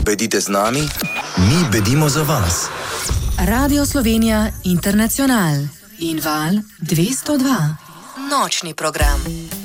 Bedite z nami, mi bedimo za vas. Radio Slovenija Internacional in Val 202. Nočni program.